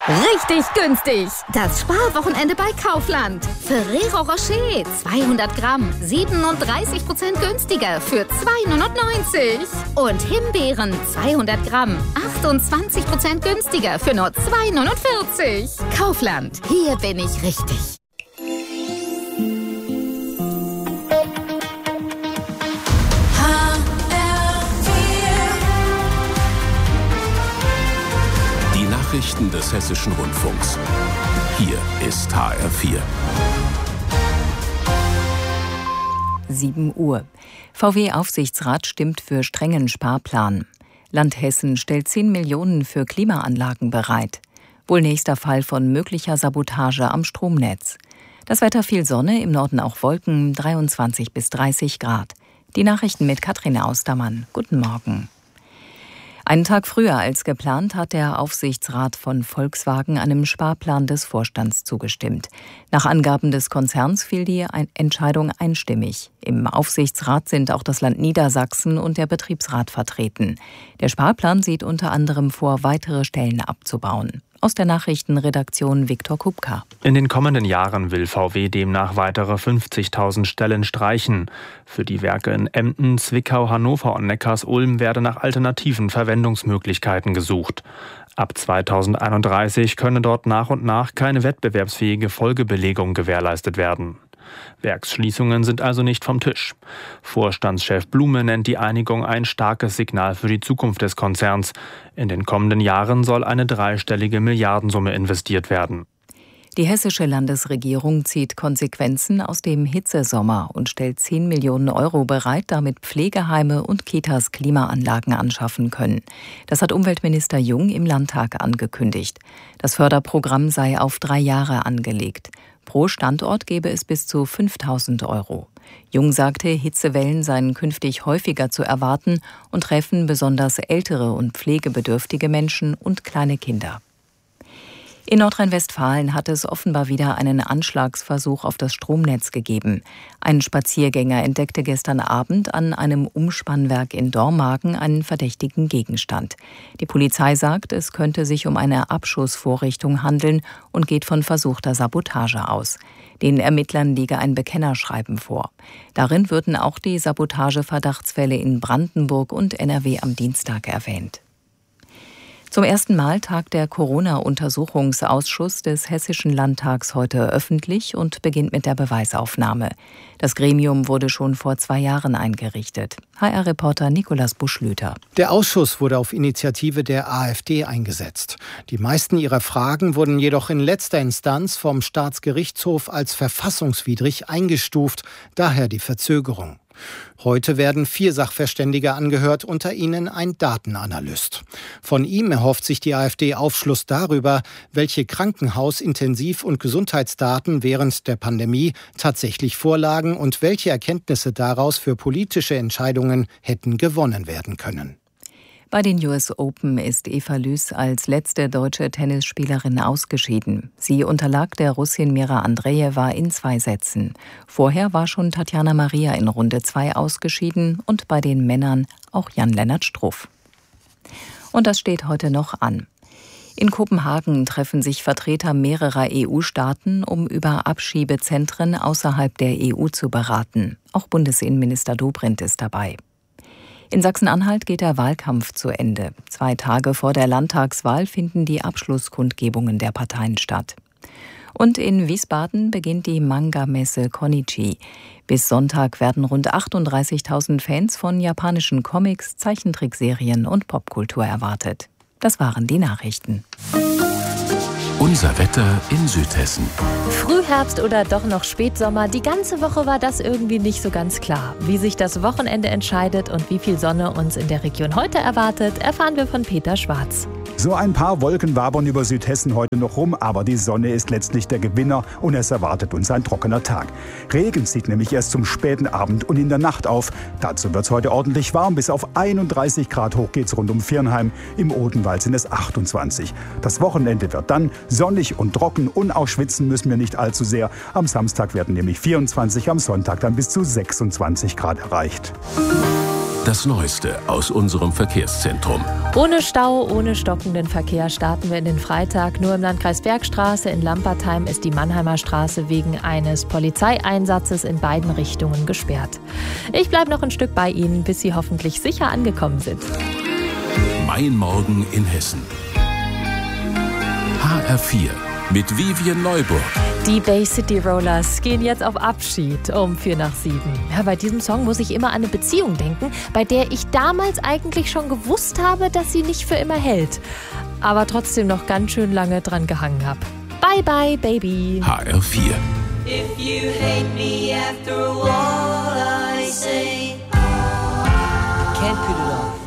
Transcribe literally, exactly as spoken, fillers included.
Richtig günstig! Das Sparwochenende bei Kaufland. Ferrero Rocher zweihundert Gramm, siebenunddreißig Prozent günstiger für zwei neunundneunzig. Und Himbeeren zweihundert Gramm, achtundzwanzig Prozent günstiger für nur zwei neunundvierzig. Kaufland, hier bin ich richtig. Nachrichten des Hessischen Rundfunks. Hier ist H R vier. sieben Uhr. V W-Aufsichtsrat stimmt für strengen Sparplan. Land Hessen stellt zehn Millionen für Klimaanlagen bereit. Wohl nächster Fall von möglicher Sabotage am Stromnetz. Das Wetter viel Sonne, im Norden auch Wolken, dreiundzwanzig bis dreißig Grad. Die Nachrichten mit Katrin Austermann. Guten Morgen. Einen Tag früher als geplant hat der Aufsichtsrat von Volkswagen einem Sparplan des Vorstands zugestimmt. Nach Angaben des Konzerns fiel die Entscheidung einstimmig. Im Aufsichtsrat sind auch das Land Niedersachsen und der Betriebsrat vertreten. Der Sparplan sieht unter anderem vor, weitere Stellen abzubauen. Aus der Nachrichtenredaktion Viktor Kupka. In den kommenden Jahren will V W demnach weitere fünfzigtausend Stellen streichen. Für die Werke in Emden, Zwickau, Hannover und Neckarsulm werde nach alternativen Verwendungsmöglichkeiten gesucht. Ab zweitausendeinunddreißig könne dort nach und nach keine wettbewerbsfähige Folgebelegung gewährleistet werden. Werksschließungen sind also nicht vom Tisch. Vorstandschef Blume nennt die Einigung ein starkes Signal für die Zukunft des Konzerns. In den kommenden Jahren soll eine dreistellige Milliardensumme investiert werden. Die hessische Landesregierung zieht Konsequenzen aus dem Hitzesommer und stellt zehn Millionen Euro bereit, damit Pflegeheime und Kitas Klimaanlagen anschaffen können. Das hat Umweltminister Jung im Landtag angekündigt. Das Förderprogramm sei auf drei Jahre angelegt. Pro Standort gebe es bis zu fünftausend Euro. Jung sagte, Hitzewellen seien künftig häufiger zu erwarten und treffen besonders ältere und pflegebedürftige Menschen und kleine Kinder. In Nordrhein-Westfalen hat es offenbar wieder einen Anschlagsversuch auf das Stromnetz gegeben. Ein Spaziergänger entdeckte gestern Abend an einem Umspannwerk in Dormagen einen verdächtigen Gegenstand. Die Polizei sagt, es könnte sich um eine Abschussvorrichtung handeln und geht von versuchter Sabotage aus. Den Ermittlern liege ein Bekennerschreiben vor. Darin würden auch die Sabotageverdachtsfälle in Brandenburg und N R W am Dienstag erwähnt. Zum ersten Mal tagt der Corona-Untersuchungsausschuss des Hessischen Landtags heute öffentlich und beginnt mit der Beweisaufnahme. Das Gremium wurde schon vor zwei Jahren eingerichtet. H R-Reporter Nikolaus Buschlüter. Der Ausschuss wurde auf Initiative der AfD eingesetzt. Die meisten ihrer Fragen wurden jedoch in letzter Instanz vom Staatsgerichtshof als verfassungswidrig eingestuft, daher die Verzögerung. Heute werden vier Sachverständige angehört, unter ihnen ein Datenanalyst. Von ihm erhofft sich die AfD Aufschluss darüber, welche Krankenhaus-, Intensiv- und Gesundheitsdaten während der Pandemie tatsächlich vorlagen und welche Erkenntnisse daraus für politische Entscheidungen hätten gewonnen werden können. Bei den U S Open ist Eva Lüß als letzte deutsche Tennisspielerin ausgeschieden. Sie unterlag der Russin Mira Andrejewa in zwei Sätzen. Vorher war schon Tatjana Maria in Runde zwei ausgeschieden und bei den Männern auch Jan-Lennart Struff. Und das steht heute noch an. In Kopenhagen treffen sich Vertreter mehrerer E U-Staaten, um über Abschiebezentren außerhalb der E U zu beraten. Auch Bundesinnenminister Dobrindt ist dabei. In Sachsen-Anhalt geht der Wahlkampf zu Ende. Zwei Tage vor der Landtagswahl finden die Abschlusskundgebungen der Parteien statt. Und in Wiesbaden beginnt die Manga-Messe Konichi. Bis Sonntag werden rund achtunddreißigtausend Fans von japanischen Comics, Zeichentrickserien und Popkultur erwartet. Das waren die Nachrichten. Unser Wetter in Südhessen. Frühherbst oder doch noch Spätsommer, die ganze Woche war das irgendwie nicht so ganz klar. Wie sich das Wochenende entscheidet und wie viel Sonne uns in der Region heute erwartet, erfahren wir von Peter Schwarz. So ein paar Wolken wabern über Südhessen heute noch rum, aber die Sonne ist letztlich der Gewinner und es erwartet uns ein trockener Tag. Regen zieht nämlich erst zum späten Abend und in der Nacht auf. Dazu wird es heute ordentlich warm, bis auf einunddreißig Grad hoch geht's rund um Viernheim. Im Odenwald sind es achtundzwanzig. Das Wochenende wird dann sonnig und trocken und auch schwitzen müssen wir nicht allzu sehr. Am Samstag werden nämlich vierundzwanzig, am Sonntag dann bis zu sechsundzwanzig Grad erreicht. Das Neueste aus unserem Verkehrszentrum. Ohne Stau, ohne stockenden Verkehr starten wir in den Freitag. Nur im Landkreis Bergstraße in Lampertheim ist die Mannheimer Straße wegen eines Polizeieinsatzes in beiden Richtungen gesperrt. Ich bleibe noch ein Stück bei Ihnen, bis Sie hoffentlich sicher angekommen sind. Mein Morgen in Hessen. H R vier mit Vivian Neuburg. Die Bay City Rollers gehen jetzt auf Abschied um vier nach sieben. Ja, bei diesem Song muss ich immer an eine Beziehung denken, bei der ich damals eigentlich schon gewusst habe, dass sie nicht für immer hält. Aber trotzdem noch ganz schön lange dran gehangen habe. Bye bye, Baby. H R vier. If you hate me after all I say, can't put